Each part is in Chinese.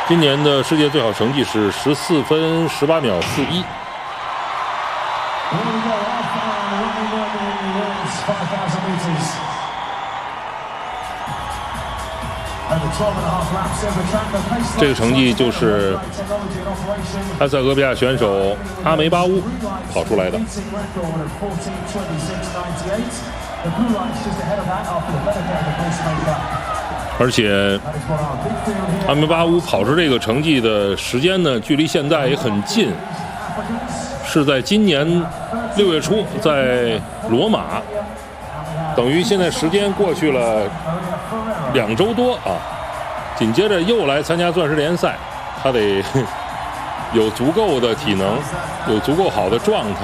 今年的世界最好成绩是14分18秒41。这个成绩就是埃塞俄比亚选手阿梅巴乌跑出来的。而且阿梅巴乌跑出这个成绩的时间呢，距离现在也很近，是在今年6月初在罗马，等于现在时间过去了2周多啊。紧接着又来参加钻石联赛，他得有足够的体能，有足够好的状态，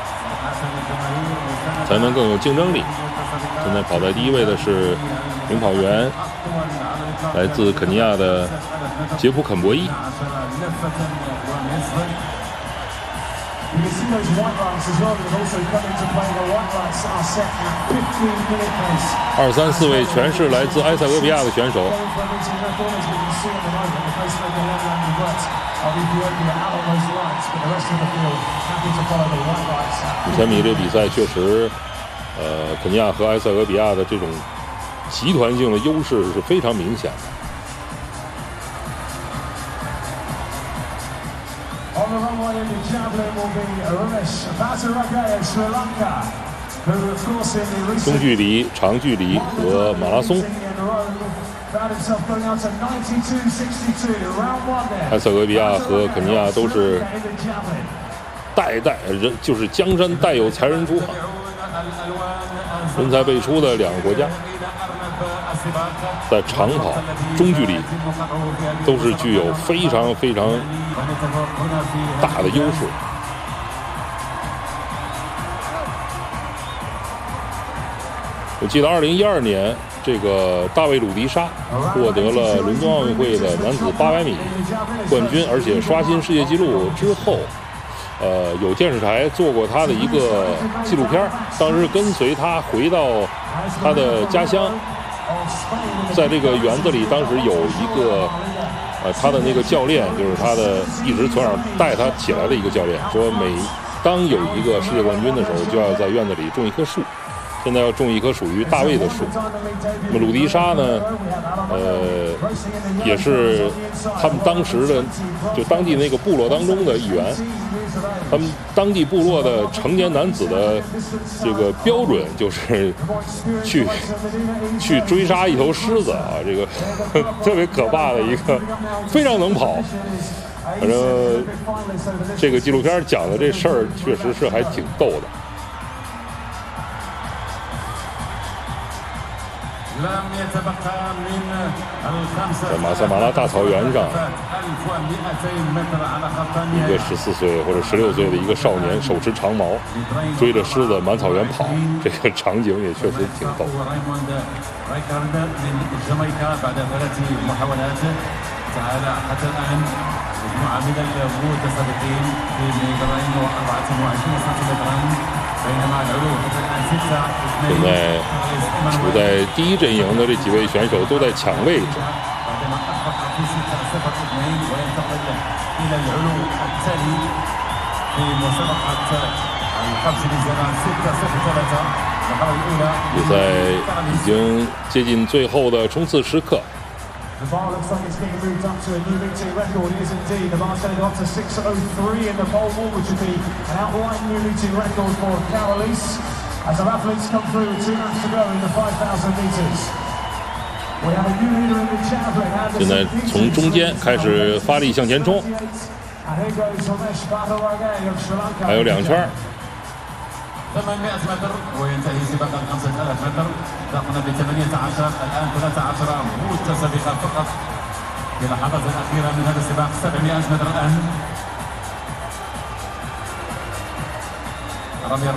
才能更有竞争力。现在跑在第一位的是领跑员，来自肯尼亚的杰普肯博伊。2、3、4位全是来自埃塞俄比亚的选手。5000米这个比赛确实，肯尼亚和埃塞俄比亚的这种集团性的优势是非常明显的。中距离、长距离和马拉松，埃塞俄比亚和肯尼亚都是人，就是江山代有才人出啊，人才辈出的2个国家，在长跑、中距离都是具有非常非常大的优势。我记得2012年，这个大卫·鲁迪沙获得了伦敦奥运会的男子800米冠军，而且刷新世界纪录之后，有电视台做过他的一个纪录片，当时跟随他回到他的家乡，在这个园子里，当时有一个他的那个教练，就是他的一直从小带他起来的一个教练，说每当有一个世界冠军的时候，就要在院子里种一棵树。现在要种一棵属于大卫的树。那么鲁迪沙呢，也是他们当时的就当地那个部落当中的一员。他们当地部落的成年男子的这个标准就是去追杀一头狮子啊，这个特别可怕的一个，非常能跑。反正这个纪录片讲的这事儿确实是还挺逗的。在马萨马拉大草原上，一个14岁或者16岁的一个少年手持长矛追着狮子满草原跑，这个场景也确实挺逗。现在处在第一阵营的这几位选手都在抢位置。比赛已经接近最后的冲刺时刻。The bar looks like it's getting moved up to a new victory record. It is indeed. The bar's going to go up to 6:03 in the pole vault, which would be an outright new victory record for Carolis. As our athletes come through with 2 laps to go in the 5,000 meters. We have a new leader in the javelin. 现在从中间开始发力向前冲，还有2圈。800 متر وينتهي سباق 5000 متر. دخلنا ب18 الآن 13 متسابقة فقط في اللحظات الأخيرة من هذا السباق. 700 متر الآن.